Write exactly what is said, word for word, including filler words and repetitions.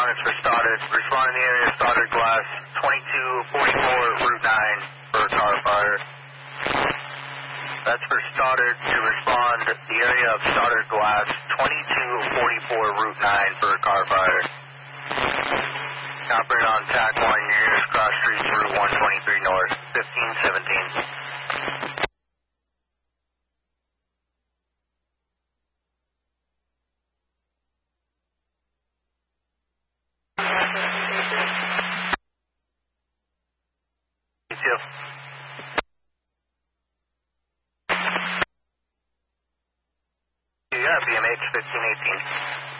It's for Stoddard. Respond in the area of Stoddard Glass, twenty-two forty-four, Route nine for a car fire. That's for Stoddard to respond the area of Stoddard Glass, twenty-two forty-four, Route nine for a car fire. Operate on T A C one, your nearest cross streets, Route one twenty-three North, fifteen seventeen. Yeah, B M H fifteen eighteen.